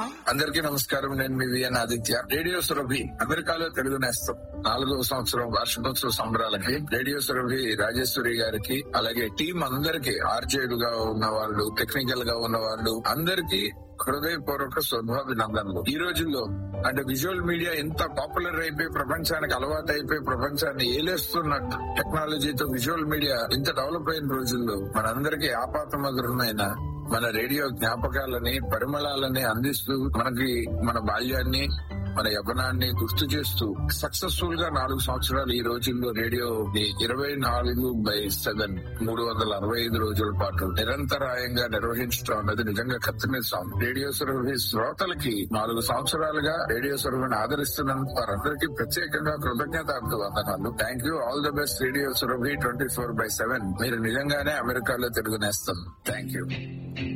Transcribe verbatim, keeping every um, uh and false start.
అందరికీ నమస్కారం. నేను మీ విఎన్ ఆదిత్య. రేడియో సురభి అమెరికాలో తెలుగు నేస్తం నాలుగవ సంవత్సరం వార్షికోత్సవ సంబరాలకి రేడియో సురభి రాజేశ్వరి గారికి, అలాగే టీం అందరికి, ఆర్జేలుగా ఉన్న వాళ్ళు, టెక్నికల్ గా ఉన్న వాళ్ళు అందరికీ హృదయపూర్వక శుభాభినందనలు. ఈ రోజుల్లో అంటే విజువల్ మీడియా ఎంత పాపులర్ అయిపోయి ప్రపంచానికి అలవాటు అయిపోయి ప్రపంచాన్ని ఏలేస్తున్న టెక్నాలజీతో విజువల్ మీడియా ఇంత డెవలప్ అయిన రోజుల్లో మనందరికీ ఆపాతమధురమైన మన రేడియో జ్ఞాపకాలని, పరిమళాలని అందిస్తూ మనకి మన బాల్యాన్ని, మన యవ్వనాన్ని గుర్తు చేస్తూ సక్సెస్ఫుల్ గా నాలుగు సంవత్సరాలు ఈ రోజుల్లో రేడియో ఇరవై నాలుగు బై సెవెన్ మూడు వందల అరవై ఐదు రోజుల పాటు నిరంతరాయంగా నిర్వహించడం అన్నది నిజంగా కత్తిమీస్తాం. రేడియో సురభి శ్రోతలకి నాలుగు సంవత్సరాలుగా రేడియో సురభిని ఆదరిస్తున్నందుకు వారందరికీ ప్రత్యేకంగా కృతజ్ఞతార్థ వందనాలు. Thank you. All the best radio Surabhi twenty four by seven. మీరు నిజంగానే అమెరికాలో తెలుగునేస్తాం. Thank you.